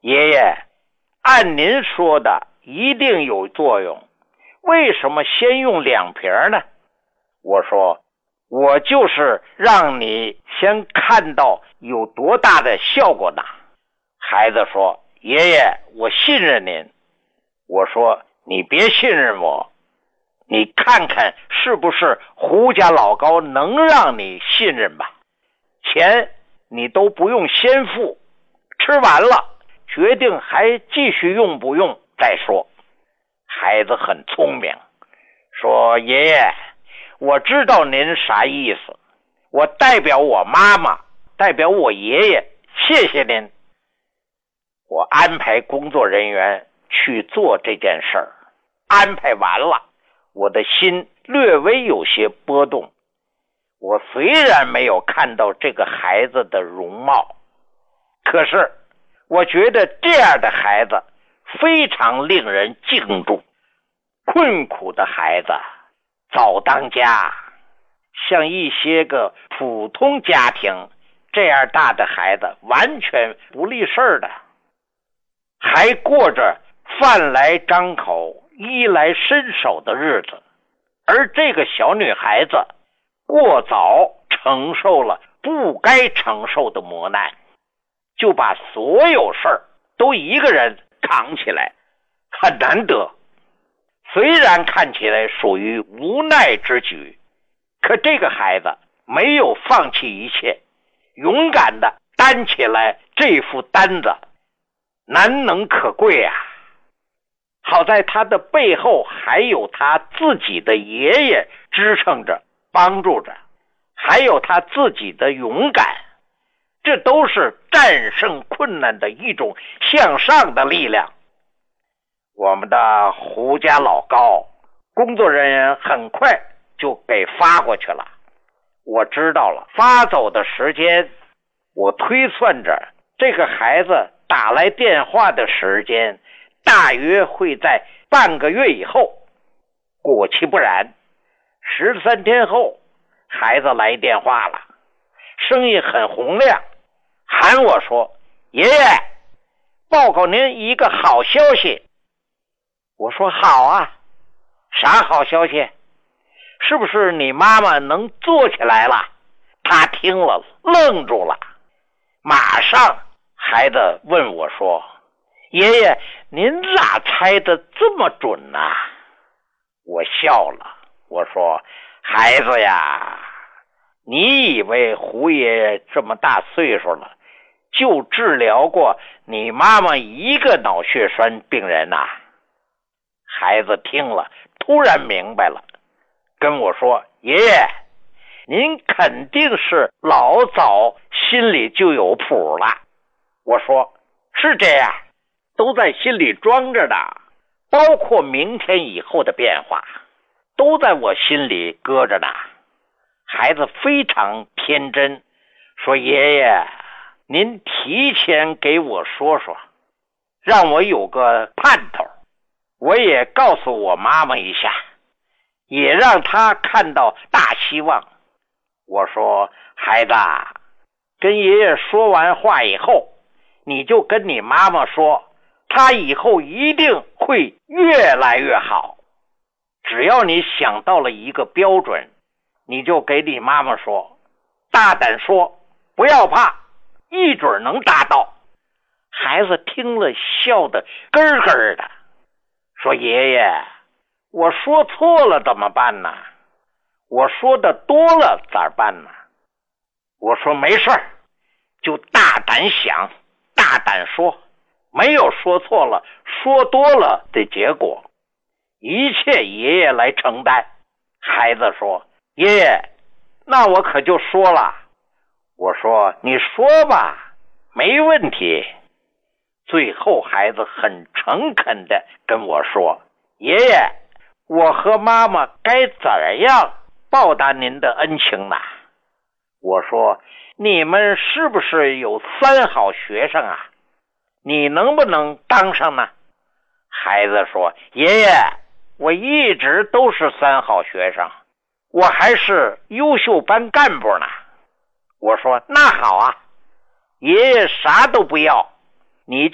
爷爷，按您说的一定有作用，为什么先用2瓶呢？我说，我就是让你先看到有多大的效果呢。孩子说，爷爷，我信任您。我说，你别信任我，你看看是不是胡家老高能让你信任吧。钱你都不用先付，吃完了决定还继续用不用再说。孩子很聪明，说，爷爷，我知道您啥意思，我代表我妈妈，代表我爷爷，谢谢您。我安排工作人员去做这件事儿，安排完了，我的心略微有些波动。我虽然没有看到这个孩子的容貌，可是我觉得这样的孩子非常令人敬重。困苦的孩子早当家，像一些个普通家庭这样大的孩子完全不立事儿的，还过着饭来张口衣来伸手的日子。而这个小女孩子过早承受了不该承受的磨难，就把所有事儿都一个人扛起来，很难得。虽然看起来属于无奈之举，可这个孩子没有放弃一切，勇敢地担起来这副担子，难能可贵啊。好在他的背后还有他自己的爷爷支撑着帮助着，还有他自己的勇敢，这都是战胜困难的一种向上的力量。我们的胡家老高工作人员很快就给发过去了。我知道了发走的时间，我推算着这个孩子打来电话的时间大约会在半个月以后。果其不然，13天后孩子来电话了，声音很洪亮，喊我说，爷爷，报告您一个好消息。我说，好啊，啥好消息？是不是你妈妈能坐起来了？他听了愣住了，马上孩子问我说，爷爷，您咋猜得这么准呢？我笑了，我说，孩子呀，你以为胡爷爷这么大岁数了，就治疗过你妈妈一个脑血栓病人呐？孩子听了突然明白了，跟我说，爷爷，您肯定是老早心里就有谱了。我说，是这样，都在心里装着的，包括明天以后的变化，都在我心里搁着呢。孩子非常天真，说，爷爷，您提前给我说说，让我有个盼头，我也告诉我妈妈一下，也让她看到大希望。我说，孩子，跟爷爷说完话以后，你就跟你妈妈说，她以后一定会越来越好。只要你想到了一个标准，你就给你妈妈说，大胆说，不要怕，一准能达到。孩子听了笑得咯咯的，说，爷爷，我说错了怎么办呢？我说的多了咋办呢？我说，没事儿，就大胆想，大胆说，没有说错了说多了的结果，一切爷爷来承担。孩子说，爷爷，那我可就说了。我说，你说吧，没问题。最后孩子很诚恳地跟我说，爷爷，我和妈妈该怎样报答您的恩情呢？我说，你们是不是有3好学生啊？你能不能当上呢？孩子说，爷爷，我一直都是3好学生，我还是优秀班干部呢。我说，那好啊，爷爷啥都不要，你